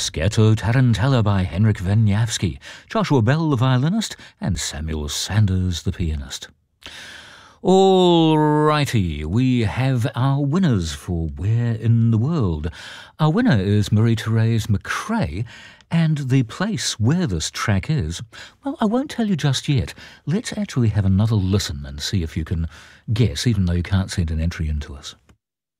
Scherzo Tarantella by Henrik Wieniawski, Joshua Bell the violinist, and Samuel Sanders the pianist. All righty, we have our winners for Where in the World. Our winner is Marie-Therese McRae, and the place where this track is, well, I won't tell you just yet. Let's actually have another listen and see if you can guess, even though you can't send an entry in to us.